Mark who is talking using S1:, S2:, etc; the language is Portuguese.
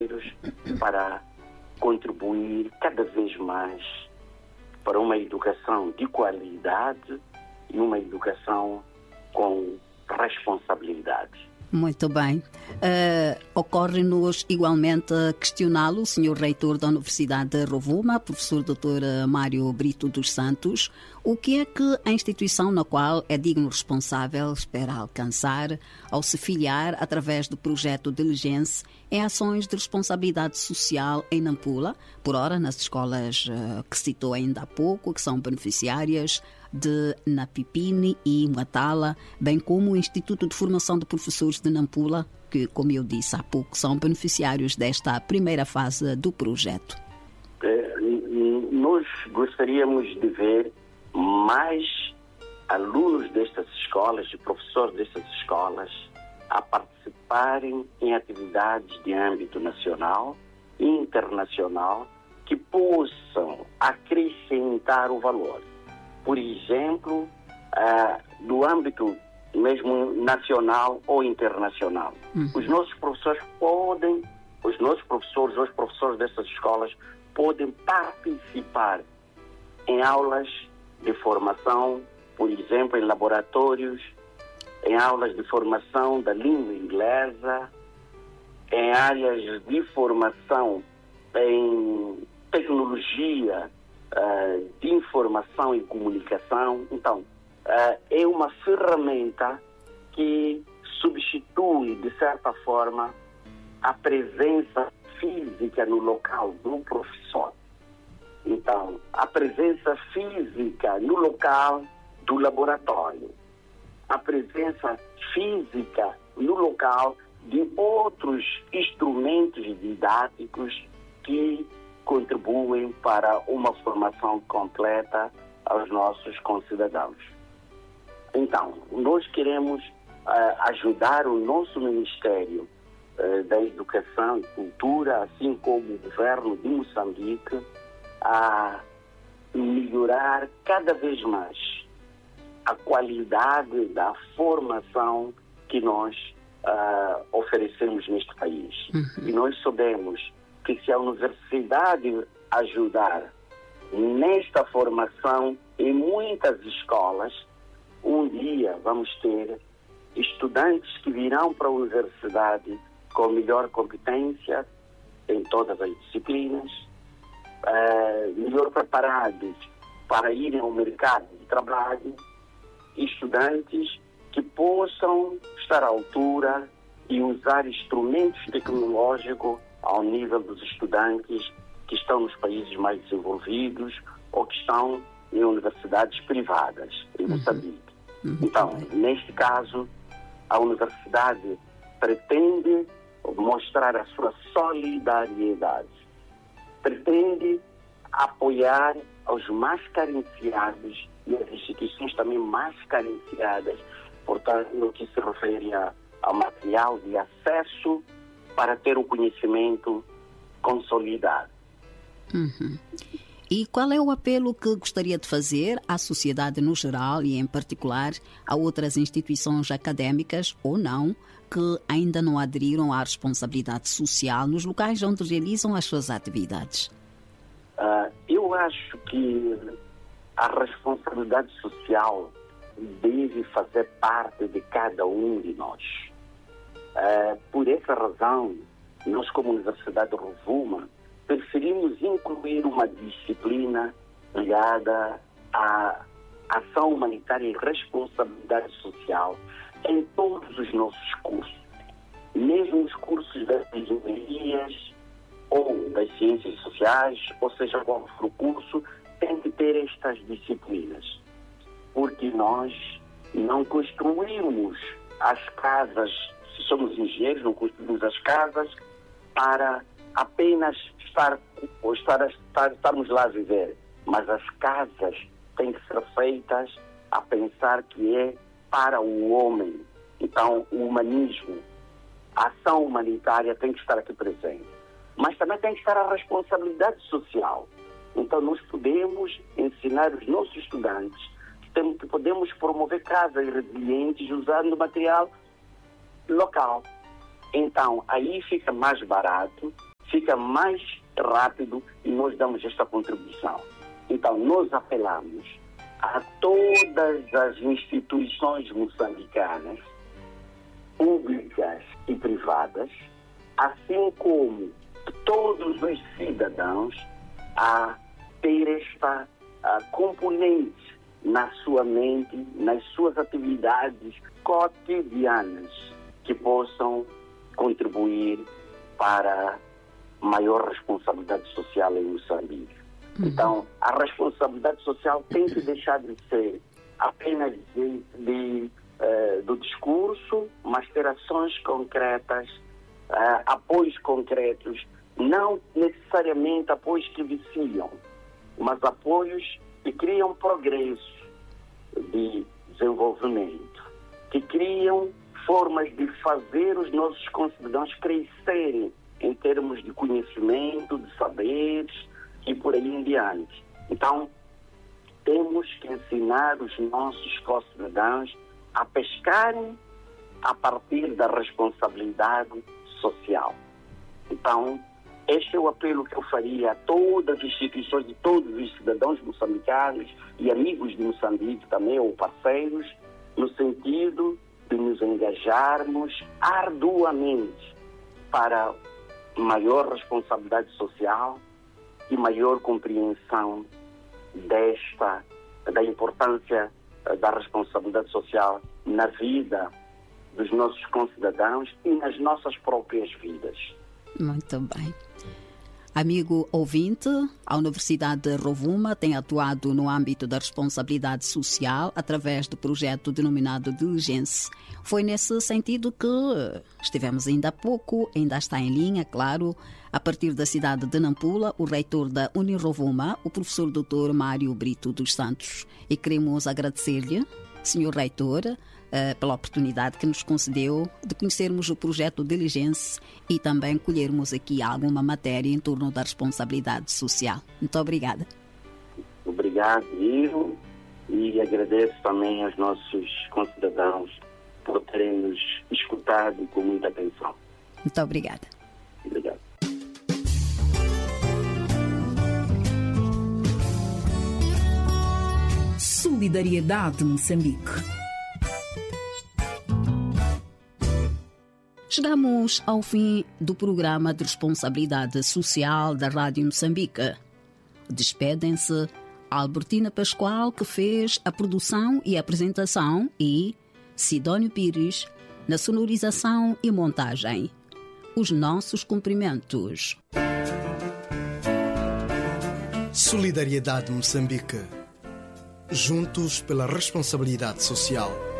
S1: para contribuir cada vez mais para uma educação de qualidade e uma educação com responsabilidade.
S2: Muito bem. Ocorre-nos igualmente questioná-lo, o Sr. Reitor da Universidade de Rovuma, professor Dr. Mário Brito dos Santos, o que é que a instituição na qual é digno responsável espera alcançar ao se filiar através do projeto Diligence em ações de responsabilidade social em Nampula, por ora nas escolas que citou ainda há pouco, que são beneficiárias de Napipini e Matala, bem como o Instituto de Formação de Professores de Nampula, que, como eu disse há pouco, são beneficiários desta primeira fase do projeto.
S1: Nós gostaríamos de ver mais alunos destas escolas e professores destas escolas a participarem em atividades de âmbito nacional e internacional que possam acrescentar o valor. Por exemplo, do âmbito mesmo nacional ou internacional. Os nossos professores dessas escolas podem participar em aulas de formação, por exemplo, em laboratórios, em aulas de formação da língua inglesa, em áreas de formação em tecnologia, de informação e comunicação. Então, é uma ferramenta que substitui, de certa forma, a presença física no local do professor. Então, a presença física no local do laboratório, a presença física no local de outros instrumentos didáticos que contribuem para uma formação completa aos nossos concidadãos. Então, nós queremos ajudar o nosso Ministério da Educação e Cultura, assim como o governo de Moçambique, a melhorar cada vez mais a qualidade da formação que nós oferecemos neste país. E nós sabemos que se a universidade ajudar nesta formação em muitas escolas, um dia vamos ter estudantes que virão para a universidade com melhor competência em todas as disciplinas, melhor preparados para irem ao mercado de trabalho, estudantes que possam estar à altura e usar instrumentos tecnológicos ao nível dos estudantes que estão nos países mais desenvolvidos ou que estão em universidades privadas em Moçambique. Então, neste caso, a universidade pretende mostrar a sua solidariedade, pretende apoiar os mais carenciados e as instituições também mais carenciadas, portanto, no que se refere ao material de acesso para ter o conhecimento consolidado.
S2: E qual é o apelo que gostaria de fazer à sociedade no geral e, em particular, a outras instituições académicas ou não, que ainda não aderiram à responsabilidade social nos locais onde realizam as suas atividades?
S1: Eu acho que a responsabilidade social deve fazer parte de cada um de nós. Por essa razão, nós, como Universidade de Rovuma, preferimos incluir uma disciplina ligada à ação humanitária e responsabilidade social em todos os nossos cursos, mesmo os cursos das engenharias ou das ciências sociais, ou seja, qual for o curso, tem que ter estas disciplinas, porque nós não construímos as casas, se somos engenheiros, não construímos as casas para apenas estarmos lá a viver, mas as casas têm que ser feitas a pensar que é para o homem. Então, o humanismo, a ação humanitária tem que estar aqui presente. Mas também tem que estar a responsabilidade social. Então, nós podemos ensinar os nossos estudantes que podemos promover casas resilientes usando material local. Então, aí fica mais barato fica mais rápido e nós damos esta contribuição. Então, nós apelamos a todas as instituições moçambicanas, públicas e privadas, assim como todos os cidadãos, a ter esta componente na sua mente, nas suas atividades cotidianas, que possam contribuir para maior responsabilidade social em Moçambique. Então, a responsabilidade social tem que deixar de ser apenas do discurso, mas ter ações concretas, apoios concretos, não necessariamente apoios que viciam, mas apoios que criam progresso de desenvolvimento, que criam formas de fazer os nossos concidadãos crescerem em termos de conhecimento, de saberes e por aí em diante. Então, temos que ensinar os nossos concidadãos a pescarem a partir da responsabilidade social. Então, este é o apelo que eu faria a todas as instituições, de todos os cidadãos moçambicanos e amigos de Moçambique também, ou parceiros, no sentido de nos engajarmos arduamente para maior responsabilidade social e maior compreensão da importância da responsabilidade social na vida dos nossos concidadãos e nas nossas próprias vidas.
S2: Muito bem. Amigo ouvinte, a Universidade de Rovuma tem atuado no âmbito da responsabilidade social através do projeto denominado Diligence. Foi nesse sentido que estivemos ainda há pouco, ainda está em linha, claro, a partir da cidade de Nampula, o reitor da Unirovuma, o professor Dr. Mário Brito dos Santos. E queremos agradecer-lhe, Sr. Reitor, pela oportunidade que nos concedeu de conhecermos o projeto Diligence e também colhermos aqui alguma matéria em torno da responsabilidade social. Muito obrigada.
S1: Obrigado, Ivo, e agradeço também aos nossos concidadãos por terem nos escutado com muita atenção.
S2: Muito obrigada.
S1: Obrigado.
S3: Solidariedade Moçambique.
S2: Chegamos ao fim do programa de responsabilidade social da Rádio Moçambique. Despedem-se Albertina Pascoal, que fez a produção e a apresentação, e Sidónio Pires, na sonorização e montagem. Os nossos cumprimentos.
S4: Solidariedade Moçambique. Juntos pela responsabilidade social.